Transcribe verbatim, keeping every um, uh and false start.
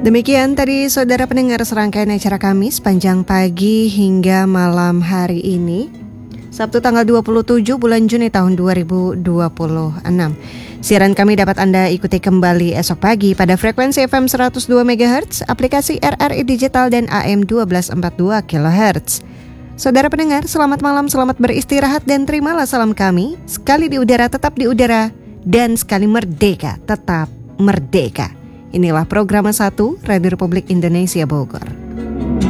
Demikian tadi saudara pendengar serangkaian acara kami sepanjang pagi hingga malam hari ini, Sabtu tanggal dua puluh tujuh bulan Juni tahun dua ribu dua puluh enam. Siaran kami dapat Anda ikuti kembali esok pagi pada frekuensi F M seratus dua megahertz, aplikasi R R I Digital dan A M satu dua empat dua kilohertz. Saudara pendengar, selamat malam, selamat beristirahat dan terimalah salam kami. Sekali di udara tetap di udara, dan sekali merdeka tetap merdeka. Inilah program satu Radio Republik Indonesia Bogor.